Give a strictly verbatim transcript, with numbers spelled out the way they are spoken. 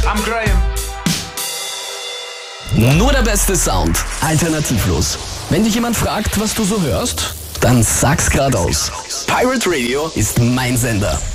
I'm Graham. Nur der beste Sound, alternativlos. Wenn dich jemand fragt, was du so hörst, dann sag's geradeaus. Pirate Radio ist mein Sender.